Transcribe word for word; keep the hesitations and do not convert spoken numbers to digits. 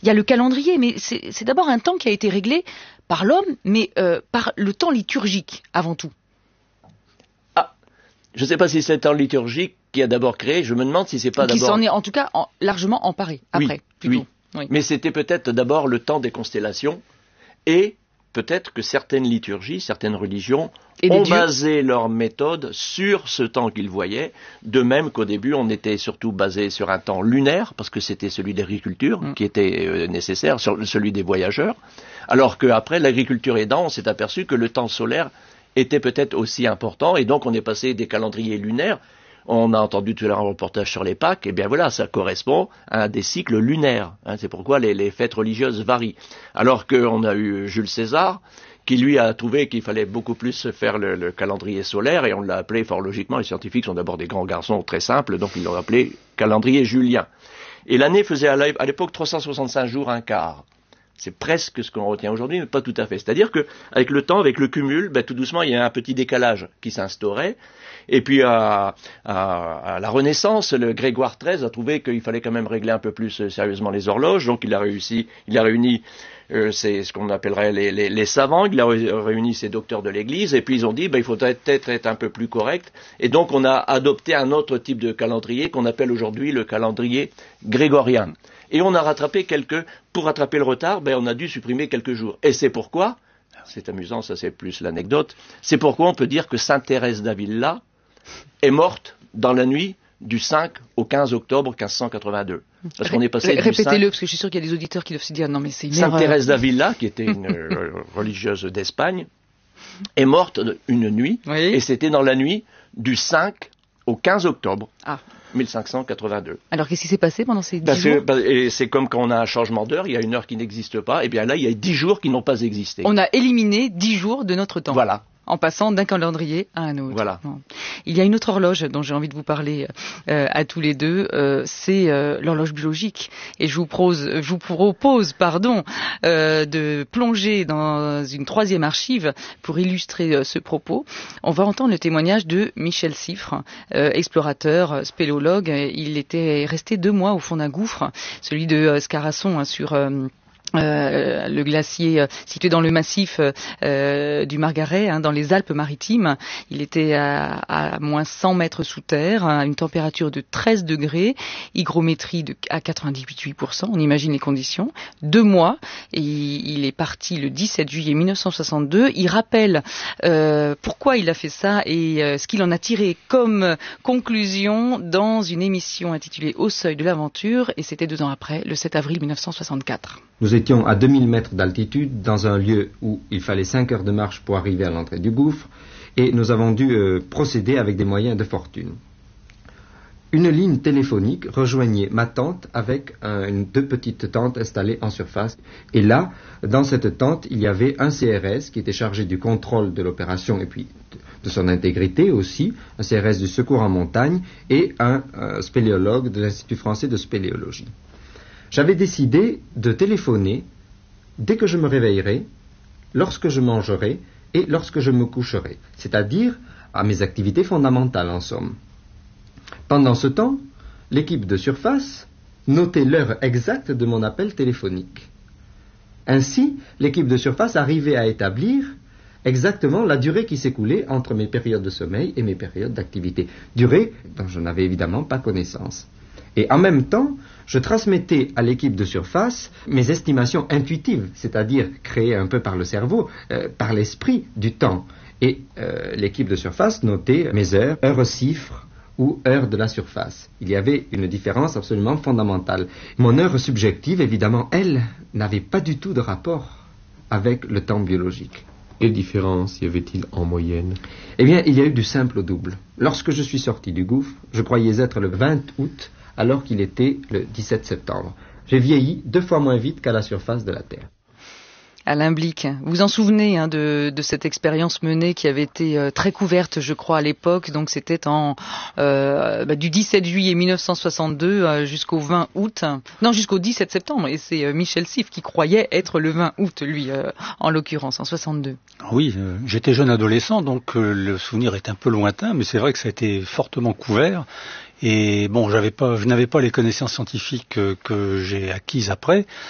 il y a le calendrier, mais c'est, c'est d'abord un temps qui a été réglé par l'homme, mais euh, par le temps liturgique avant tout. Ah, je ne sais pas si c'est le temps liturgique qui a d'abord créé, je me demande si c'est pas qui d'abord... Qui s'en est en tout cas en, largement emparé, après, oui, plutôt. Oui. Oui. Mais c'était peut-être d'abord le temps des constellations, et peut-être que certaines liturgies, certaines religions et ont basé leur méthode sur ce temps qu'ils voyaient, de même qu'au début on était surtout basé sur un temps lunaire, parce que c'était celui de l'agriculture mm. qui était euh, nécessaire, sur celui des voyageurs, alors qu'après l'agriculture aidant, on s'est aperçu que le temps solaire était peut-être aussi important, et donc on est passé des calendriers lunaires. On a entendu tout à l'heure un reportage sur les Pâques, et bien voilà, ça correspond à des cycles lunaires. Hein, c'est pourquoi les, les fêtes religieuses varient. Alors qu'on a eu Jules César, qui lui a trouvé qu'il fallait beaucoup plus faire le, le calendrier solaire, et on l'a appelé, fort logiquement, les scientifiques sont d'abord des grands garçons très simples, donc ils l'ont appelé calendrier julien. Et l'année faisait à l'époque trois cent soixante-cinq jours, un quart. C'est presque ce qu'on retient aujourd'hui, mais pas tout à fait. C'est-à-dire qu'avec le temps, avec le cumul, ben, tout doucement, il y a un petit décalage qui s'instaurait. Et puis à, à, à la Renaissance, le Grégoire treize a trouvé qu'il fallait quand même régler un peu plus sérieusement les horloges. Donc il a réussi, il a réuni euh, c'est ce qu'on appellerait les, les, les savants, il a réuni ses docteurs de l'Église, et puis ils ont dit ben, il faut peut-être être un peu plus correct. Et donc on a adopté un autre type de calendrier qu'on appelle aujourd'hui le calendrier grégorien. Et on a rattrapé quelques, pour rattraper le retard, ben on a dû supprimer quelques jours. Et c'est pourquoi, c'est amusant, ça c'est plus l'anecdote, c'est pourquoi on peut dire que Sainte Thérèse d'Avila est morte dans la nuit du cinq au quinze octobre mille cinq cent quatre-vingt-deux. Parce qu'on est passé Ré- du Répétez-le, cinq... parce que je suis sûr qu'il y a des auditeurs qui doivent se dire non mais c'est une Sainte erreur. Thérèse d'Avila, qui était une euh, religieuse d'Espagne, est morte une nuit, oui. Et c'était dans la nuit du cinq au quinze octobre. Ah. mille cinq cent quatre-vingt-deux. Alors qu'est-ce qui s'est passé pendant ces dix Parce jours que, et c'est comme quand on a un changement d'heure, il y a une heure qui n'existe pas, et bien là il y a dix jours qui n'ont pas existé. On a éliminé dix jours de notre temps. Voilà. En passant d'un calendrier à un autre. Voilà. Bon. Il y a une autre horloge dont j'ai envie de vous parler euh, à tous les deux, euh, c'est euh, l'horloge biologique. Et je vous propose, je vous propose pardon, euh, de plonger dans une troisième archive pour illustrer euh, ce propos. On va entendre le témoignage de Michel Siffre, euh, explorateur, spéléologue. Il était resté deux mois au fond d'un gouffre, celui de euh, Scarasson, hein, sur... Euh, Euh, le glacier euh, situé dans le massif euh, du Margaret, hein, dans les Alpes-Maritimes. Il était à, à moins cent mètres sous terre, à une température de treize degrés, hygrométrie de, à quatre-vingt-dix-huit pour cent, on imagine les conditions. Deux mois, et il est parti le dix-sept juillet mille neuf cent soixante-deux. Il rappelle euh, pourquoi il a fait ça et euh, ce qu'il en a tiré comme conclusion dans une émission intitulée Au seuil de l'aventure, et c'était deux ans après, le sept avril mille neuf cent soixante-quatre. Nous étions à deux mille mètres d'altitude, dans un lieu où il fallait cinq heures de marche pour arriver à l'entrée du gouffre, et nous avons dû euh, procéder avec des moyens de fortune. Une ligne téléphonique rejoignait ma tente avec un, une, deux petites tentes installées en surface. Et là, dans cette tente, il y avait un C R S qui était chargé du contrôle de l'opération et puis de, de son intégrité aussi, un C R S du secours en montagne et un, un spéléologue de l'Institut français de spéléologie. J'avais décidé de téléphoner dès que je me réveillerai, lorsque je mangerai et lorsque je me coucherai, c'est-à-dire à mes activités fondamentales en somme. Pendant ce temps, l'équipe de surface notait l'heure exacte de mon appel téléphonique. Ainsi, l'équipe de surface arrivait à établir exactement la durée qui s'écoulait entre mes périodes de sommeil et mes périodes d'activité, durée dont je n'avais évidemment pas connaissance. Et en même temps, je transmettais à l'équipe de surface mes estimations intuitives, c'est-à-dire créées un peu par le cerveau, euh, par l'esprit du temps. Et euh, l'équipe de surface notait mes heures, heures chiffres ou heures de la surface. Il y avait une différence absolument fondamentale. Mon heure subjective, évidemment, elle, n'avait pas du tout de rapport avec le temps biologique. Quelle différence y avait-il en moyenne? Eh bien, il y a eu du simple au double. Lorsque je suis sorti du gouffre, je croyais être le vingt août, alors qu'il était le dix-sept septembre. J'ai vieilli deux fois moins vite qu'à la surface de la Terre. Alain Blick, vous vous en souvenez hein, de, de cette expérience menée qui avait été euh, très couverte, je crois, à l'époque. Donc c'était en euh, bah, du dix-sept juillet mille neuf cent soixante-deux euh, jusqu'au vingt août. Non, jusqu'au dix-sept septembre. Et c'est euh, Michel Siffre qui croyait être le vingt août, lui, euh, en l'occurrence, en soixante-deux. Oui, euh, j'étais jeune adolescent, donc euh, le souvenir est un peu lointain, mais c'est vrai que ça a été fortement couvert. Et bon, j'avais pas, je n'avais pas les connaissances scientifiques que, que j'ai acquises après,